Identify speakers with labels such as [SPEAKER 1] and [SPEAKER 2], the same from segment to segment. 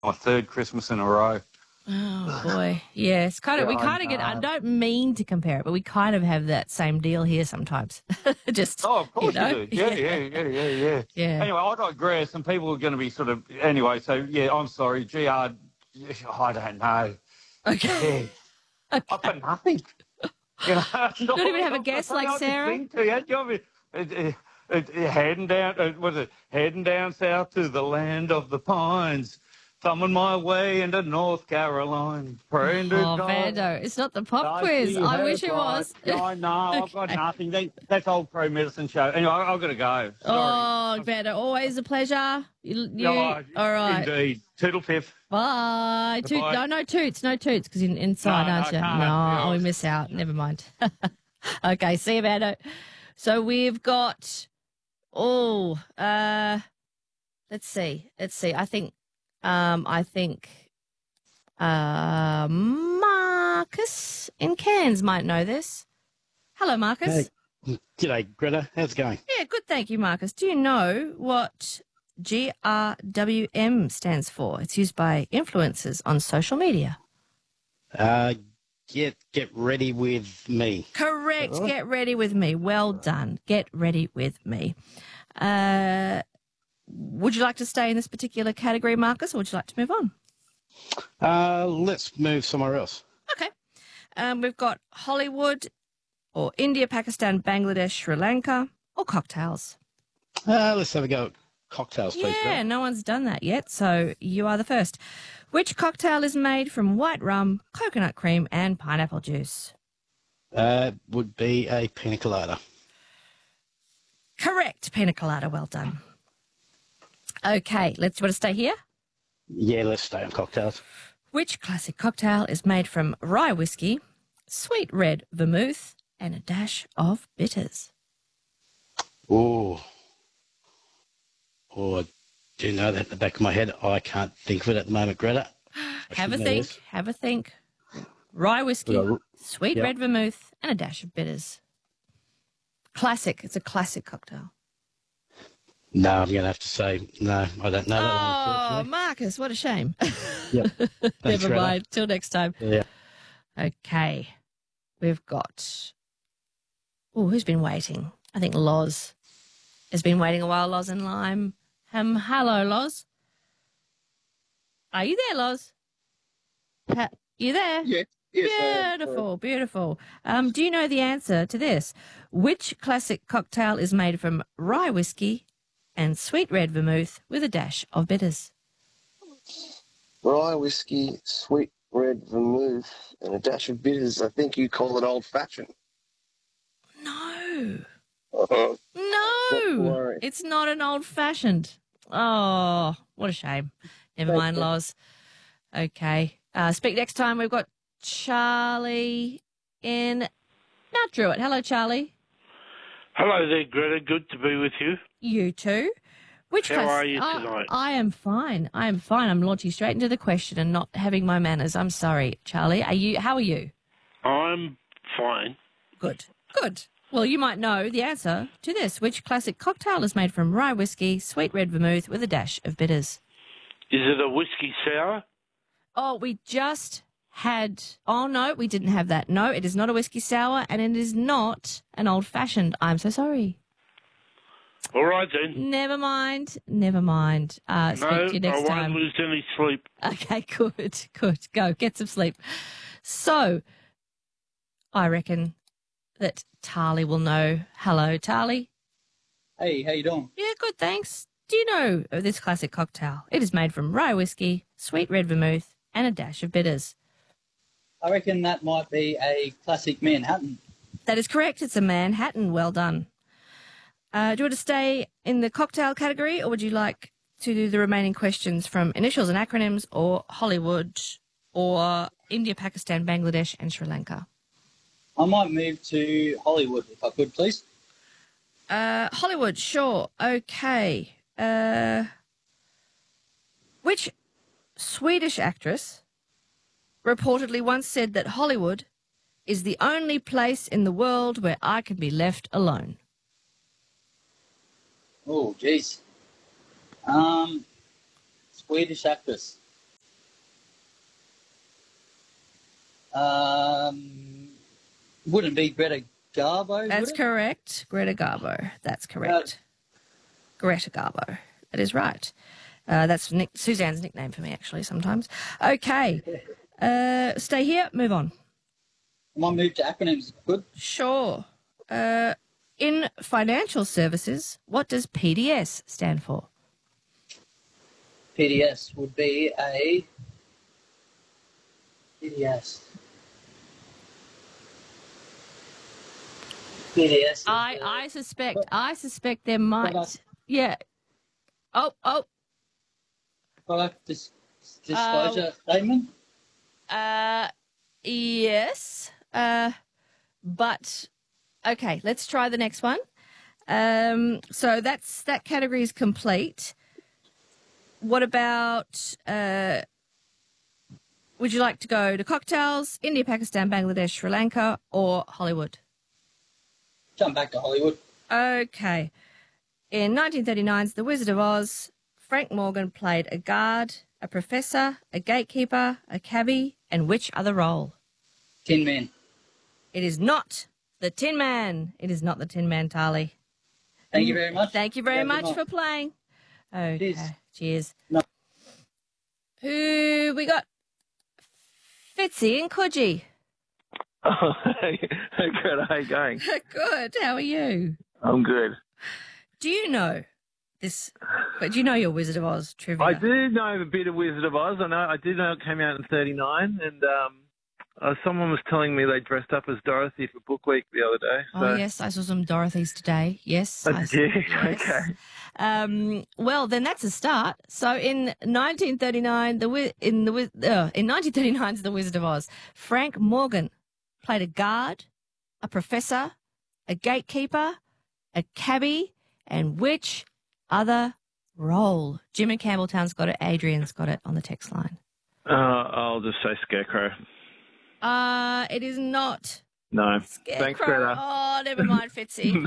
[SPEAKER 1] my third Christmas in a row.
[SPEAKER 2] Oh, boy. Yeah, it's kind of, we
[SPEAKER 1] Yeah,
[SPEAKER 2] kind of get, I don't mean to compare it, but we kind of have that same deal here sometimes. Just,
[SPEAKER 1] Oh, of course
[SPEAKER 2] you know?
[SPEAKER 1] you do. Yeah.
[SPEAKER 2] Yeah.
[SPEAKER 1] Anyway, I digress, and people are going to be sort of... Anyway, so, yeah, I'm sorry. GR, I don't know.
[SPEAKER 2] Okay.
[SPEAKER 1] Yeah. I've got nothing. You know,
[SPEAKER 2] Don't even have a guess like Sarah?
[SPEAKER 1] Sing to you. You know, heading down, what is it? Heading down south to the land of the pines, thumbing my way into North Carolina, praying to
[SPEAKER 2] Oh,
[SPEAKER 1] God.
[SPEAKER 2] Vando, it's not the pop
[SPEAKER 1] I
[SPEAKER 2] quiz.
[SPEAKER 1] see
[SPEAKER 2] I
[SPEAKER 1] her
[SPEAKER 2] wish it
[SPEAKER 1] bright.
[SPEAKER 2] was.
[SPEAKER 1] Yeah, I know. I've got nothing. That's old pro medicine show. Anyway, I've got to go. Sorry.
[SPEAKER 2] Oh, Vando, always a pleasure.
[SPEAKER 1] Oh,
[SPEAKER 2] All right.
[SPEAKER 1] Indeed. Toodle piff.
[SPEAKER 2] Bye.
[SPEAKER 1] Bye.
[SPEAKER 2] No toots, because you're inside,
[SPEAKER 1] No,
[SPEAKER 2] aren't
[SPEAKER 1] I
[SPEAKER 2] you?
[SPEAKER 1] can't.
[SPEAKER 2] No,
[SPEAKER 1] Yeah,
[SPEAKER 2] we miss out. Never mind. Okay, see you, Vando. So we've got, let's see. I think Marcus in Cairns might know this. Hello, Marcus.
[SPEAKER 3] Hey, g'day, Greta. How's it going?
[SPEAKER 2] Yeah, good. Thank you, Marcus. Do you know what GRWM stands for? It's used by influencers on social media.
[SPEAKER 3] Get ready with me.
[SPEAKER 2] Correct.
[SPEAKER 3] Right.
[SPEAKER 2] Get ready with me. Well done. Get ready with me. Would you like to stay in this particular category, Marcus, or would you like to move on?
[SPEAKER 3] Let's move somewhere else.
[SPEAKER 2] Okay. We've got Hollywood or India, Pakistan, Bangladesh, Sri Lanka, or cocktails.
[SPEAKER 3] Let's have a go at cocktails, please.
[SPEAKER 2] Yeah,
[SPEAKER 3] Greta.
[SPEAKER 2] no one's done that yet, so you are the first. Which cocktail is made from white rum, coconut cream, and pineapple juice?
[SPEAKER 3] Would be a pina colada.
[SPEAKER 2] Correct, pina colada. Well done. Okay, want to stay here?
[SPEAKER 3] Yeah, let's stay on cocktails.
[SPEAKER 2] Which classic cocktail is made from rye whiskey, sweet red vermouth, and a dash of bitters?
[SPEAKER 3] Oh, I do know that at the back of my head. I can't think of it at the moment, Greta.
[SPEAKER 2] Have a think. Rye whiskey, sweet red vermouth, and a dash of bitters. Classic. It's a classic cocktail.
[SPEAKER 3] No, I'm going to have to say no. I don't know that one.
[SPEAKER 2] Oh,
[SPEAKER 3] Unfortunately.
[SPEAKER 2] Marcus, what a shame.
[SPEAKER 3] Yep. Thanks,
[SPEAKER 2] Never
[SPEAKER 3] Greta.
[SPEAKER 2] mind. Till next time.
[SPEAKER 3] Yeah.
[SPEAKER 2] Okay. We've got... Oh, who's been waiting? I think Loz has been waiting a while. Loz and Lime. Hello, Loz. Are you there, Loz? You there?
[SPEAKER 4] Yes. Yes,
[SPEAKER 2] Beautiful. Do you know the answer to this? Which classic cocktail is made from rye whiskey and sweet red vermouth with a dash of bitters?
[SPEAKER 4] Rye whiskey, sweet red vermouth, and a dash of bitters. I think you call it old-fashioned.
[SPEAKER 2] No.
[SPEAKER 4] Uh-huh.
[SPEAKER 2] No. It's not an old-fashioned. Oh, what a shame. Never mind, Loz. Okay. Speak next time. We've got Charlie in Mount Druitt. Hello, Charlie.
[SPEAKER 5] Hello there, Greta. Good to be with you.
[SPEAKER 2] You too.
[SPEAKER 5] How are you tonight?
[SPEAKER 2] I am fine. I'm launching straight into the question and not having my manners. I'm sorry, Charlie. How are you?
[SPEAKER 5] I'm fine.
[SPEAKER 2] Good. Well, you might know the answer to this. Which classic cocktail is made from rye whiskey, sweet red vermouth with a dash of bitters?
[SPEAKER 5] Is it a whiskey sour?
[SPEAKER 2] Oh, we just had... Oh, no, we didn't have that. No, it is not a whiskey sour, and it is not an old-fashioned. I'm so sorry.
[SPEAKER 5] All right, then.
[SPEAKER 2] Never mind. Speak to you next time.
[SPEAKER 5] I won't lose any sleep.
[SPEAKER 2] Okay, good. Go, get some sleep. So, I reckon that Tarly will know. Hello, Tarly.
[SPEAKER 6] Hey, how you doing?
[SPEAKER 2] Yeah, good, thanks. Do you know of this classic cocktail? It is made from rye whiskey, sweet red vermouth, and a dash of bitters.
[SPEAKER 6] I reckon that might be a classic Manhattan.
[SPEAKER 2] That is correct. It's a Manhattan. Well done. Do you want to stay in the cocktail category, or would you like to do the remaining questions from initials and acronyms, or Hollywood, or India, Pakistan, Bangladesh, and Sri Lanka?
[SPEAKER 6] I might move to Hollywood, if I could, please.
[SPEAKER 2] Hollywood, sure. Okay. Which Swedish actress reportedly once said that Hollywood is the only place in the world where I can be left alone?
[SPEAKER 6] Oh, geez. Swedish actress. Wouldn't be Greta Garbo,
[SPEAKER 2] That's
[SPEAKER 6] would it?
[SPEAKER 2] correct. Greta Garbo. That's correct. Greta Garbo. That is right. That's Suzanne's nickname for me, actually, sometimes. Okay. Stay here. Move on.
[SPEAKER 6] I might move to acronyms. Good.
[SPEAKER 2] Sure. In financial services, what does PDS stand for?
[SPEAKER 6] PDS would be a PDS. PDS.
[SPEAKER 2] I suspect there might.
[SPEAKER 6] Product.
[SPEAKER 2] Yeah. Oh.
[SPEAKER 6] Product disclosure statement.
[SPEAKER 2] Yes. But okay, let's try the next one. So that category is complete. What about would you like to go to cocktails, India, Pakistan, Bangladesh, Sri Lanka, or Hollywood?
[SPEAKER 6] Jump back to Hollywood.
[SPEAKER 2] Okay. In 1939's The Wizard of Oz, Frank Morgan played a guard, a professor, a gatekeeper, a cabbie, and which other role?
[SPEAKER 6] Tin Man.
[SPEAKER 2] It is not the Tin Man. It is not the Tin Man, Tali.
[SPEAKER 6] Thank you very much.
[SPEAKER 2] Thank you very
[SPEAKER 6] Yeah, good
[SPEAKER 2] much
[SPEAKER 6] night.
[SPEAKER 2] for playing. Okay.
[SPEAKER 6] Cheers.
[SPEAKER 2] Cheers.
[SPEAKER 6] No.
[SPEAKER 2] Who we got? Fitzy and Coogee.
[SPEAKER 7] Oh, hey, Greta, how you going?
[SPEAKER 2] Good. How are you?
[SPEAKER 7] I'm good.
[SPEAKER 2] Do you know this? But do you know your Wizard of Oz trivia?
[SPEAKER 7] I do know a bit of Wizard of Oz. I did know it came out in '39, and someone was telling me they dressed up as Dorothy for Book Week the other day. So.
[SPEAKER 2] Oh yes, I saw some Dorothys today. Yes.
[SPEAKER 7] Oh, did you?
[SPEAKER 2] Yes.
[SPEAKER 7] Okay.
[SPEAKER 2] Well, then that's a start. So in 1939, in 1939's The Wizard of Oz, Frank Morgan played a guard, a professor, a gatekeeper, a cabbie, and which other role? Jim in Campbelltown's got it. Adrian's got it on the text line.
[SPEAKER 7] I'll just say Scarecrow.
[SPEAKER 2] It is not.
[SPEAKER 7] No.
[SPEAKER 2] Scarecrow.
[SPEAKER 7] Thanks, Greta.
[SPEAKER 2] Oh, never mind, Fitzy.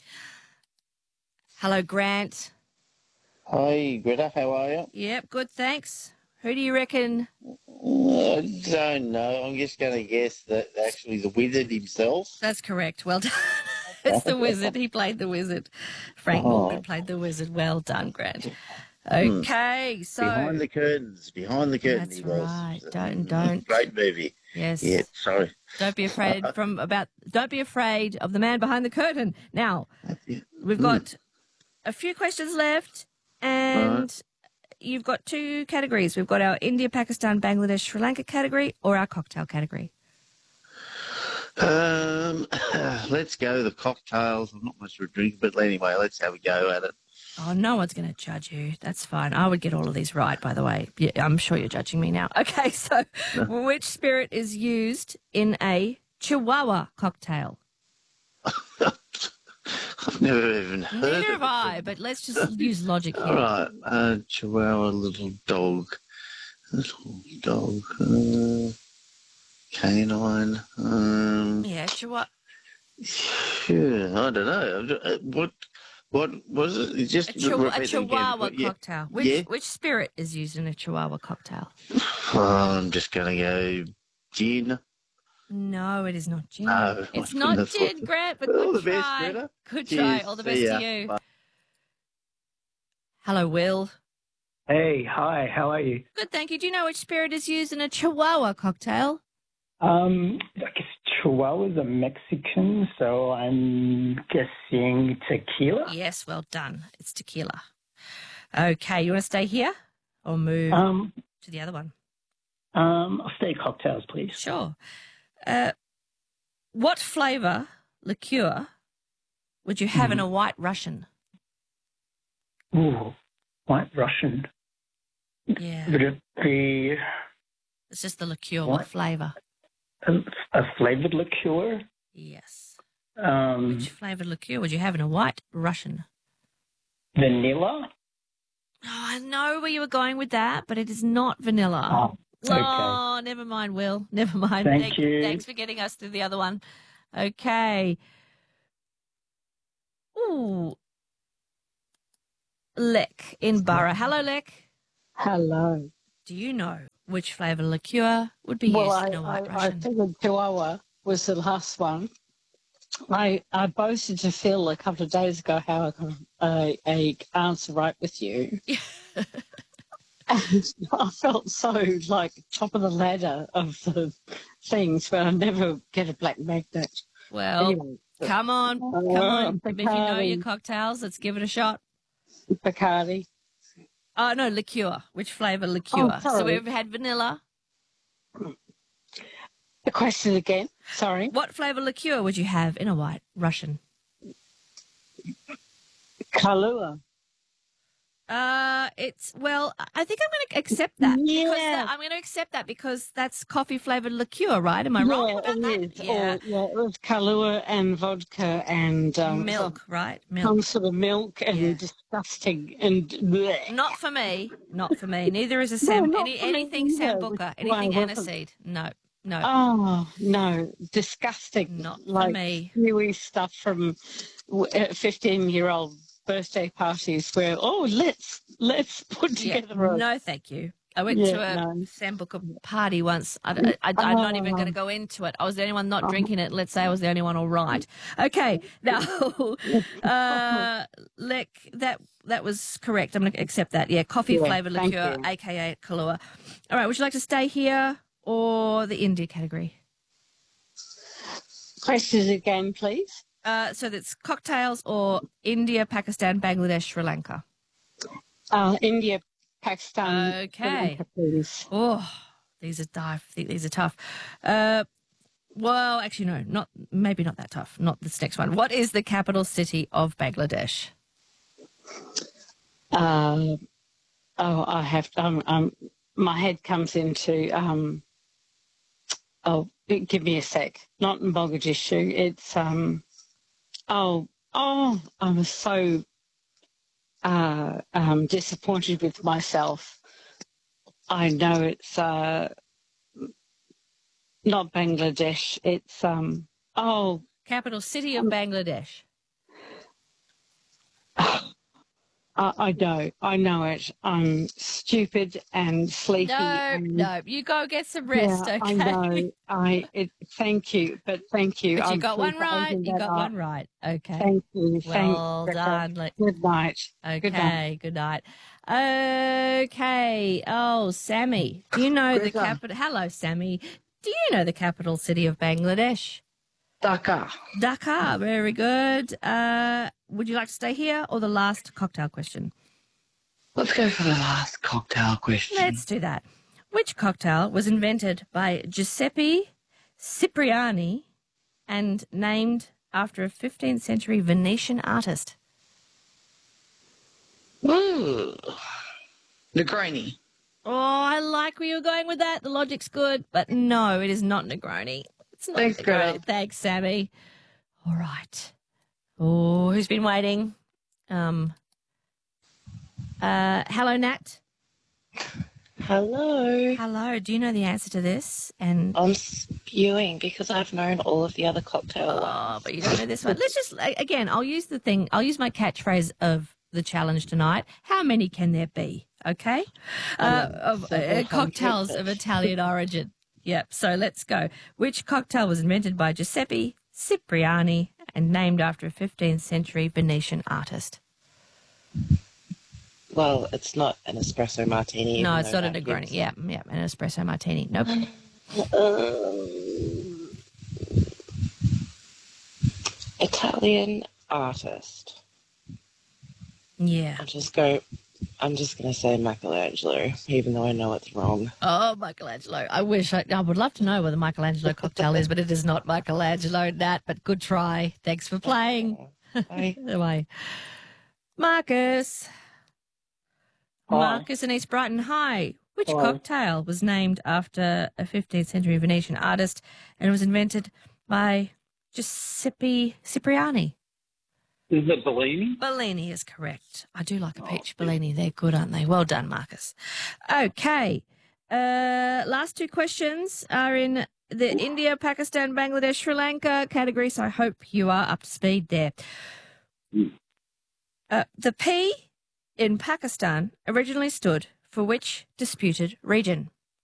[SPEAKER 2] Hello, Grant.
[SPEAKER 8] Hi, Greta. How are you?
[SPEAKER 2] Yep, good, thanks. Who do you reckon?
[SPEAKER 8] I don't know. I'm just going to guess that actually the wizard himself.
[SPEAKER 2] That's correct. Well done. It's the wizard. He played the wizard. Frank Morgan played the wizard. Well done, Grant. Okay, so
[SPEAKER 8] Behind the curtains. Behind the curtains.
[SPEAKER 2] that's
[SPEAKER 8] he was.
[SPEAKER 2] right. Don't.
[SPEAKER 8] Great movie.
[SPEAKER 2] Yes.
[SPEAKER 8] Yeah, sorry.
[SPEAKER 2] Don't be afraid Don't be afraid of the man behind the curtain. Now, we've got a few questions left, and you've got two categories. We've got our India, Pakistan, Bangladesh, Sri Lanka category, or our cocktail category.
[SPEAKER 8] Let's go the cocktails. I'm not much of a drink, but anyway, let's have a go at it.
[SPEAKER 2] Oh, no one's going to judge you. That's fine. I would get all of these right, by the way. Yeah, I'm sure you're judging me now. Okay, so which spirit is used in a Chihuahua cocktail?
[SPEAKER 8] I've never even heard
[SPEAKER 2] Neither
[SPEAKER 8] of
[SPEAKER 2] have
[SPEAKER 8] it.
[SPEAKER 2] I, but let's just use logic here.
[SPEAKER 8] All right. Chihuahua, little dog. Canine.
[SPEAKER 2] Yeah, Chihuahua.
[SPEAKER 8] Yeah, I don't know. What was it? Just
[SPEAKER 2] A
[SPEAKER 8] repeat it again.
[SPEAKER 2] Chihuahua
[SPEAKER 8] Yeah.
[SPEAKER 2] cocktail.
[SPEAKER 8] Yeah.
[SPEAKER 2] Which spirit is used in a Chihuahua cocktail?
[SPEAKER 8] I'm just going to go gin.
[SPEAKER 2] No, it is not gin.
[SPEAKER 8] No,
[SPEAKER 2] It's
[SPEAKER 8] I
[SPEAKER 2] not
[SPEAKER 8] couldn't have
[SPEAKER 2] gin,
[SPEAKER 8] thought-
[SPEAKER 2] Grant, but
[SPEAKER 8] All
[SPEAKER 2] good
[SPEAKER 8] the best,
[SPEAKER 2] try.
[SPEAKER 8] Greta.
[SPEAKER 2] Good
[SPEAKER 8] Cheers.
[SPEAKER 2] try. All the best
[SPEAKER 8] See
[SPEAKER 2] to
[SPEAKER 8] ya.
[SPEAKER 2] you.
[SPEAKER 8] Bye.
[SPEAKER 2] Hello, Will.
[SPEAKER 9] Hey, hi, how are you?
[SPEAKER 2] Good, thank you. Do you know which spirit is used in a Chihuahua cocktail?
[SPEAKER 9] I guess Chihuahuas are Mexican, so I'm guessing tequila.
[SPEAKER 2] Yes, well done. It's tequila. Okay, you want to stay here or move to the other one?
[SPEAKER 9] I'll stay cocktails, please.
[SPEAKER 2] Sure. What flavour liqueur would you have in a White Russian?
[SPEAKER 9] Ooh, White Russian.
[SPEAKER 2] Yeah,
[SPEAKER 9] Would it be
[SPEAKER 2] it's just the liqueur. What flavour?
[SPEAKER 9] a flavored liqueur?
[SPEAKER 2] Yes.
[SPEAKER 9] Um,
[SPEAKER 2] Which flavoured liqueur would you have in a White Russian?
[SPEAKER 9] vanilla?
[SPEAKER 2] Oh, I know where you were going with that, but it is not vanilla.
[SPEAKER 9] Oh, okay.
[SPEAKER 2] Oh, never mind, Will. Never mind.
[SPEAKER 9] Thank you.
[SPEAKER 2] Thanks for getting us through the other one. Okay. Ooh. Lek in Borough. Hello, Lek.
[SPEAKER 10] Hello.
[SPEAKER 2] Do you know which flavour liqueur would be used in a White
[SPEAKER 10] I
[SPEAKER 2] Russian?
[SPEAKER 10] figured Chihuahua was the last one. I boasted to Phil a couple of days ago how I got a answer right with you. And I felt so like top of the ladder of the things, but I never get a black magnet.
[SPEAKER 2] Well,
[SPEAKER 10] Anyway,
[SPEAKER 2] come on. If you know your
[SPEAKER 10] Bacardi.
[SPEAKER 2] cocktails, let's give it a shot.
[SPEAKER 10] Bacardi.
[SPEAKER 2] Oh, no, liqueur. Which flavour liqueur? So
[SPEAKER 10] sorry.
[SPEAKER 2] we've had vanilla.
[SPEAKER 10] The question again. Sorry.
[SPEAKER 2] What flavour liqueur would you have in a White Russian?
[SPEAKER 10] Kahlua.
[SPEAKER 2] Well, I think I'm going to accept that.
[SPEAKER 10] Yeah.
[SPEAKER 2] I'm going to accept that because that's coffee flavoured liqueur, right? Am I wrong about
[SPEAKER 10] it
[SPEAKER 2] that?
[SPEAKER 10] is. It was Kahlua and vodka and
[SPEAKER 2] milk, right?
[SPEAKER 10] Some
[SPEAKER 2] Milk.
[SPEAKER 10] sort of milk and disgusting and bleh.
[SPEAKER 2] Not for me. Not for me. Neither is a Sam.
[SPEAKER 10] not for me
[SPEAKER 2] anything
[SPEAKER 10] either,
[SPEAKER 2] Sambuca.
[SPEAKER 10] which is
[SPEAKER 2] Anything
[SPEAKER 10] why I wasn't-
[SPEAKER 2] aniseed. No. No.
[SPEAKER 10] Oh no, disgusting!
[SPEAKER 2] Not for
[SPEAKER 10] like
[SPEAKER 2] me.
[SPEAKER 10] Kiwi stuff from 15-year-old birthday parties where let's put together a
[SPEAKER 2] No, thank you. I went to a Sambuca party once. I'm not even going to go into it. I was the only one not drinking it. Let's say I was the only one all right. Okay, now, that was correct. I'm going to accept that. Yeah, coffee flavoured
[SPEAKER 10] thank
[SPEAKER 2] liqueur,
[SPEAKER 10] you.
[SPEAKER 2] a.k.a. Kahlua. All right, would you like to stay here or the India category?
[SPEAKER 10] Questions again, please.
[SPEAKER 2] So that's cocktails or India, Pakistan, Bangladesh, Sri Lanka.
[SPEAKER 10] India, Pakistan.
[SPEAKER 2] Okay.
[SPEAKER 10] Sri Lanka, please.
[SPEAKER 2] Oh, these are tough. I think these are tough. Well, actually, no, maybe not that tough. Not this next one. What is the capital city of Bangladesh?
[SPEAKER 10] I have. My head comes into. Give me a sec. Not in Mogadishu. It's I was so disappointed with myself. I know it's not Bangladesh. It's
[SPEAKER 2] capital city of Bangladesh.
[SPEAKER 10] I know it. I'm stupid and sleepy.
[SPEAKER 2] No, you go get some rest,
[SPEAKER 10] yeah,
[SPEAKER 2] okay?
[SPEAKER 10] I know. Thank you, but thank you.
[SPEAKER 2] But you
[SPEAKER 10] I'm
[SPEAKER 2] got one
[SPEAKER 10] sorry for
[SPEAKER 2] right.
[SPEAKER 10] holding
[SPEAKER 2] You
[SPEAKER 10] that
[SPEAKER 2] got
[SPEAKER 10] up.
[SPEAKER 2] one right. Okay.
[SPEAKER 10] Thank you.
[SPEAKER 2] Well
[SPEAKER 10] Thanks,
[SPEAKER 2] done.
[SPEAKER 10] Good night.
[SPEAKER 2] Okay,
[SPEAKER 10] Good night.
[SPEAKER 2] good night. Okay. Oh, Sammy, do you know the capital? Hello, Sammy. Do you know the capital city of Bangladesh?
[SPEAKER 10] Dhaka.
[SPEAKER 2] Dhaka. Very good. Would you like to stay here or the last cocktail question?
[SPEAKER 10] Let's go for the last cocktail question.
[SPEAKER 2] Let's do that. Which cocktail was invented by Giuseppe Cipriani and named after a 15th century Venetian artist?
[SPEAKER 11] Ooh. Negroni.
[SPEAKER 2] Oh, I like where you're going with that. The logic's good, but no, it is not Negroni. It's not
[SPEAKER 11] Thanks,
[SPEAKER 2] Negroni.
[SPEAKER 11] girl.
[SPEAKER 2] Thanks, Sammy. All right. Oh, who's been waiting? Hello, Nat.
[SPEAKER 12] Hello.
[SPEAKER 2] Hello. Do you know the answer to this? And
[SPEAKER 12] I'm spewing because I've known all of the other cocktail ones.
[SPEAKER 2] but you don't know this one. Let's just again. I'll use my catchphrase of the challenge tonight. How many can there be? Okay, of cocktails of Italian origin. Yep. So let's go. Which cocktail was invented by Giuseppe Cipriani and named after a 15th century Venetian artist?
[SPEAKER 12] Well, it's not an espresso martini.
[SPEAKER 2] No,
[SPEAKER 12] even
[SPEAKER 2] it's
[SPEAKER 12] though
[SPEAKER 2] not a
[SPEAKER 12] that
[SPEAKER 2] Negroni.
[SPEAKER 12] is-
[SPEAKER 2] Yeah, an espresso martini. Nope.
[SPEAKER 12] Italian artist.
[SPEAKER 2] Yeah.
[SPEAKER 12] I'm just going to say Michelangelo, even though I know it's wrong.
[SPEAKER 2] Oh, Michelangelo. I would love to know what the Michelangelo cocktail is, but it is not Michelangelo, Nat, but good try. Thanks for playing. Bye. Marcus.
[SPEAKER 13] Hi.
[SPEAKER 2] Marcus in East Brighton. Hi. Which
[SPEAKER 13] Hi.
[SPEAKER 2] cocktail was named after a 15th century Venetian artist and was invented by Giuseppe Cipriani?
[SPEAKER 13] Is it Bellini?
[SPEAKER 2] Bellini is correct. I do like a peach Bellini. They're good, aren't they? Well done, Marcus. Okay. Last two questions are in the India, Pakistan, Bangladesh, Sri Lanka category, so I hope you are up to speed there. The P in Pakistan originally stood for which disputed region?